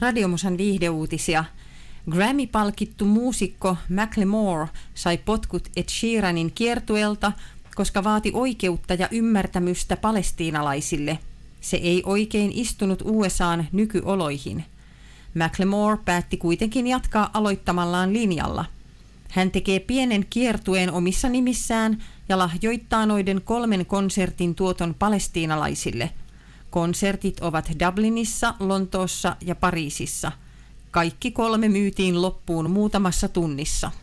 Radiomusan viihdeuutisia. Grammy-palkittu muusikko Macklemore sai potkut Ed Sheeranin kiertueelta, koska vaati oikeutta ja ymmärtämystä palestiinalaisille. Se ei oikein istunut USA:n nykyoloihin. Macklemore päätti kuitenkin jatkaa aloittamallaan linjalla. Hän tekee pienen kiertueen omissa nimissään ja lahjoittaa noiden 3 konsertin tuoton palestiinalaisille. Konsertit ovat Dublinissa, Lontoossa ja Pariisissa. Kaikki 3 myytiin loppuun muutamassa tunnissa.